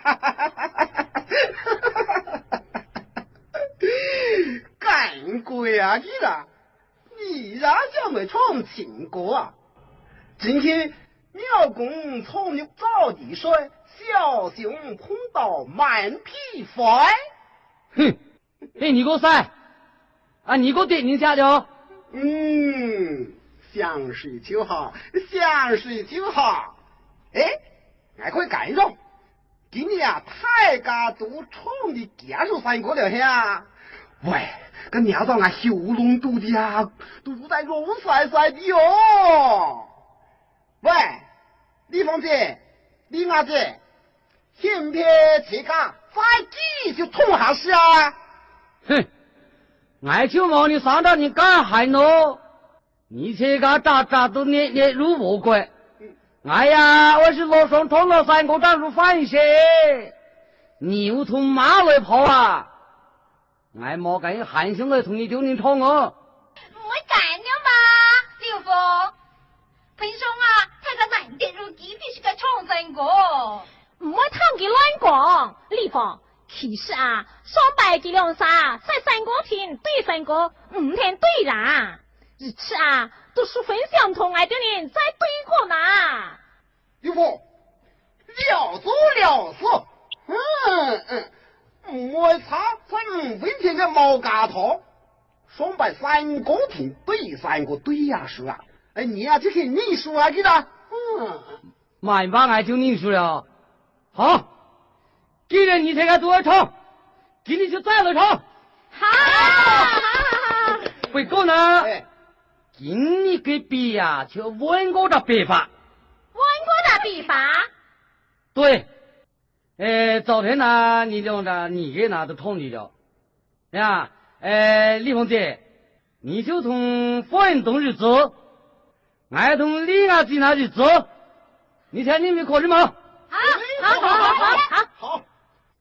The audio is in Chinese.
干鬼啊你啦！你咋就没唱情歌啊？今天庙公从牛造地水，小熊碰到满皮飞。 哼，哎，你给我塞啊！你给我点名下去哦。 想睡就好，想睡就好。哎，俺可以干上。今天啊，大家都冲的结束三个了呀。喂，个娘子俺喉咙堵的呀，堵在肉晒晒的哟。喂，李凤姐、李阿姐，先别去干，再继续冲下去啊！ 哼，俺就望你上到你干还喏，你这个渣都捏入魔鬼。哎呀，我是老双通了三个长入反些，牛从马来跑啊！俺莫干韩兄来同你丢你冲哦。 我干了嘛，刘峰，彭兄啊，他个难得如鸡必须个冲三个， 唔好听佢乱讲，李峰。其实啊，双百几两啥，在三个天对三个，5天对啦。日次啊，都是分相同爱的人在对过呢。 刘峰，了做了事。我查在5分钱的毛嘎头，双百3个天对3个对呀是啊。哎，你呀就可以认输啊，给他。 慢把俺就认输了。好。既然你这个多唱，今天就再来唱。 好。 不过呢，今你给比呀，就问我的比法。 问我的比法？ 对。昨天呢，你用的你给拿都同意了。呀，李凤姐，你就从奋动日子，俺从李阿姐那日子，你看你们可以吗？ 好。